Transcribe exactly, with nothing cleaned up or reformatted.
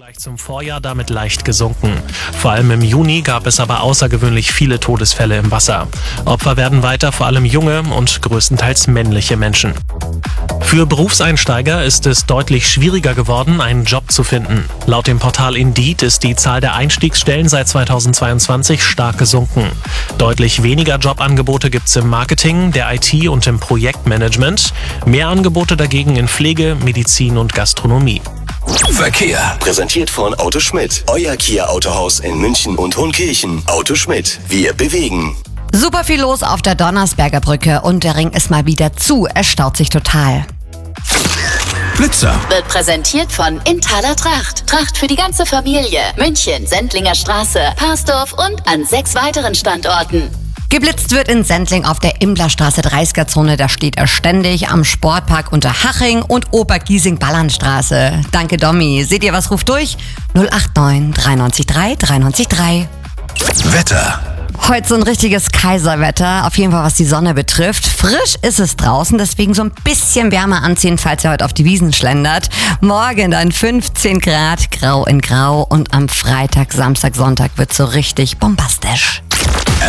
Vergleich zum Vorjahr damit leicht gesunken. Vor allem im Juni gab es aber außergewöhnlich viele Todesfälle im Wasser. Opfer werden weiter vor allem junge und größtenteils männliche Menschen. Für Berufseinsteiger ist es deutlich schwieriger geworden, einen Job zu finden. Laut dem Portal Indeed ist die Zahl der Einstiegsstellen seit zweitausendzweiundzwanzig stark gesunken. Deutlich weniger Jobangebote gibt es im Marketing, der I T und im Projektmanagement. Mehr Angebote dagegen in Pflege, Medizin und Gastronomie. Verkehr. Präsentiert von Auto Schmidt. Euer Kia-Autohaus in München und Hohenkirchen. Auto Schmidt. Wir bewegen. Super viel los auf der Donnersberger Brücke und der Ring ist mal wieder zu. Es staut sich total. Blitzer. Wird präsentiert von Inthaler Tracht. Tracht für die ganze Familie. München, Sendlinger Straße, Parsdorf und an sechs weiteren Standorten. Geblitzt wird in Sendling auf der Imblerstraße dreißiger-Zone. Da steht er ständig am Sportpark Unterhaching und Obergiesing-Ballandstraße. Danke, Domi. Seht ihr, was ruft durch? null acht neun drei neun drei drei neun drei. Wetter. Heute so ein richtiges Kaiserwetter, auf jeden Fall was die Sonne betrifft. Frisch ist es draußen, deswegen so ein bisschen wärmer anziehen, falls ihr heute auf die Wiesen schlendert. Morgen dann fünfzehn Grad, grau in grau und am Freitag, Samstag, Sonntag wird so richtig bombastisch.